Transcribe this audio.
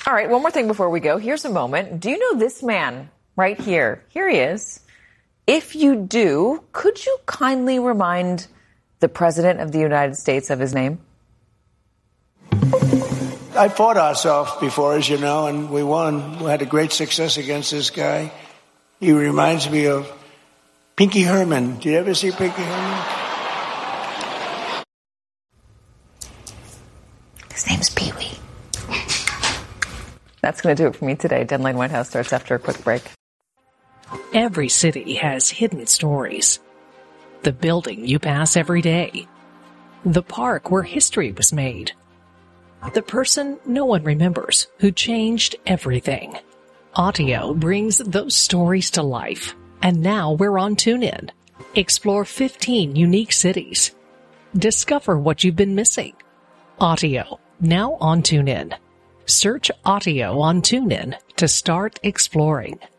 All right, one more thing before we go. Here's a moment. Do you know this man right here? Here he is. If you do, could you kindly remind the President of the United States of his name? I fought ourselves before, as you know, and we won. We had a great success against this guy. He reminds me of Pinky Herman. Did you ever see Pinky Herman? His name's Pee-wee. That's going to do it for me today. Deadline White House starts after a quick break. Every city has hidden stories. The building you pass every day. The park where history was made. The person no one remembers who changed everything. Audio brings those stories to life. And now we're on TuneIn. Explore 15 unique cities. Discover what you've been missing. Audio, now on TuneIn. Search Audio on TuneIn to start exploring.